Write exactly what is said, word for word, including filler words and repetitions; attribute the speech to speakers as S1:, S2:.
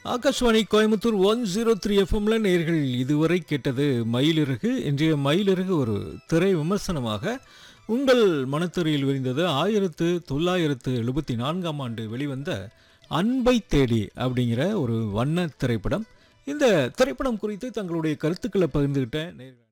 S1: Akashvani Coimbatore one zero three எஃப்எம்ல நேர்கள் இதுவரை கேட்டது மயிலிறகு. இன்றைய மயிலிறகு ஒரு திரை விமர்சனமாக உங்கள் மனத்துறையில் விரிந்தது. ஆயிரத்து தொள்ளாயிரத்து எழுபத்தி நான்காம் ஆண்டு வெளிவந்த அன்பை தேடி அப்படிங்கிற ஒரு வண்ண திரைப்படம். இந்த திரைப்படம் குறித்து தங்களுடைய கருத்துக்களை பகிர்ந்துகிட்ட நேர்கள்